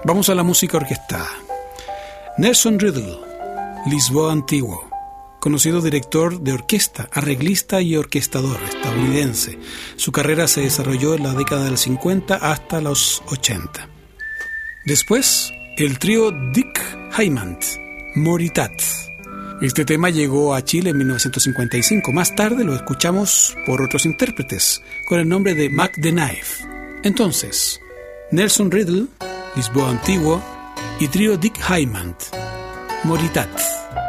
Vamos a la música orquestada. Nelson Riddle, Lisboa Antiguo, conocido director de orquesta, arreglista y orquestador estadounidense. Su carrera se desarrolló en la década del 50 hasta los 80. Después, el trío Dick Hyman, Moritat. Este tema llegó a Chile en 1955. Más tarde lo escuchamos por otros intérpretes, con el nombre de Mac the Knife. Entonces, Nelson Riddle, Lisboa Antiguo, y trío Dick Hyman, Moritat.